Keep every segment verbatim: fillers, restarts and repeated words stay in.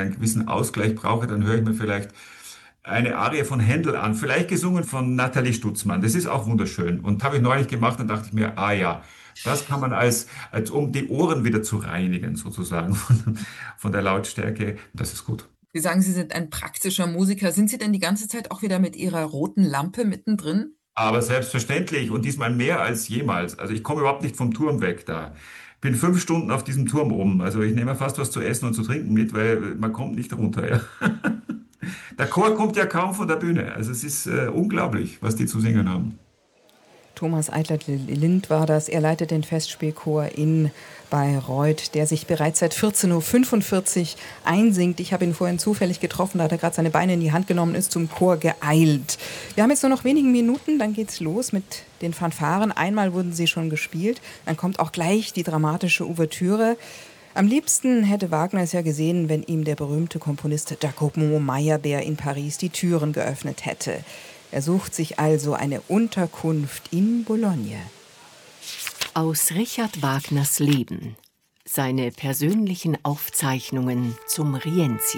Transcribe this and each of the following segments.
einen gewissen Ausgleich brauche, dann höre ich mir vielleicht eine Arie von Händel an, vielleicht gesungen von Nathalie Stutzmann. Das ist auch wunderschön. Und habe ich neulich gemacht und dachte ich mir, ah ja, das kann man als, als um die Ohren wieder zu reinigen, sozusagen, von, von der Lautstärke. Das ist gut. Sie sagen, Sie sind ein praktischer Musiker. Sind Sie denn die ganze Zeit auch wieder mit Ihrer roten Lampe mittendrin? Aber selbstverständlich und diesmal mehr als jemals. Also ich komme überhaupt nicht vom Turm weg da. Bin fünf Stunden auf diesem Turm oben. Also ich nehme fast was zu essen und zu trinken mit, weil man kommt nicht runter. Ja. Der Chor kommt ja kaum von der Bühne. Also es ist äh, unglaublich, was die zu singen haben. Thomas Eitlert-Lind war das. Er leitet den Festspielchor in Bayreuth, der sich bereits seit vierzehn Uhr fünfundvierzig einsingt. Ich habe ihn vorhin zufällig getroffen, da hat er gerade seine Beine in die Hand genommen, ist zum Chor geeilt. Wir haben jetzt nur noch wenige Minuten, dann geht's los mit den Fanfaren. Einmal wurden sie schon gespielt, dann kommt auch gleich die dramatische Ouvertüre. Am liebsten hätte Wagner es ja gesehen, wenn ihm der berühmte Komponist Giacomo Meyerbeer in Paris die Türen geöffnet hätte. Er sucht sich also eine Unterkunft in Bologna. Aus Richard Wagners Leben. Seine persönlichen Aufzeichnungen zum Rienzi.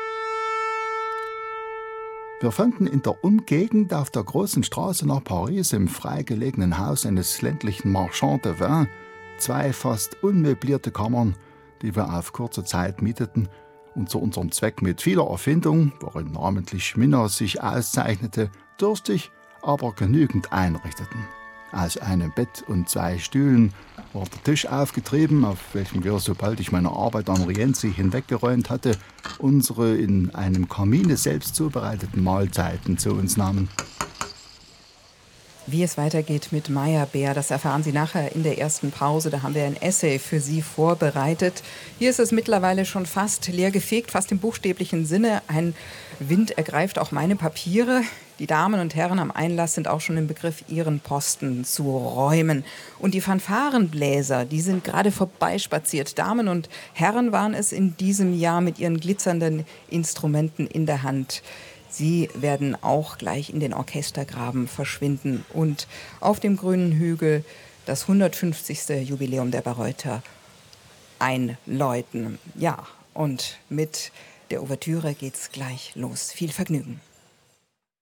Wir fanden in der Umgegend auf der großen Straße nach Paris im frei gelegenen Haus eines ländlichen Marchand de Vin zwei fast unmöblierte Kammern, die wir auf kurze Zeit mieteten und zu unserem Zweck mit vieler Erfindung, worin namentlich Minna sich auszeichnete, durstig, aber genügend einrichteten. Aus einem Bett und zwei Stühlen war der Tisch aufgetrieben, auf welchem wir, sobald ich meine Arbeit am Rienzi hinweggeräumt hatte, unsere in einem Kamine selbst zubereiteten Mahlzeiten zu uns nahmen. Wie es weitergeht mit Meyerbeer, das erfahren Sie nachher in der ersten Pause. Da haben wir ein Essay für Sie vorbereitet. Hier ist es mittlerweile schon fast leer gefegt, fast im buchstäblichen Sinne. Ein Wind ergreift auch meine Papiere. Die Damen und Herren am Einlass sind auch schon im Begriff, ihren Posten zu räumen. Und die Fanfarenbläser, die sind gerade vorbeispaziert. Damen und Herren waren es in diesem Jahr mit ihren glitzernden Instrumenten in der Hand. Sie werden auch gleich in den Orchestergraben verschwinden und auf dem grünen Hügel das hundertfünfzigste Jubiläum der Bayreuther einläuten. Ja, und mit der Ouvertüre geht's gleich los. Viel Vergnügen.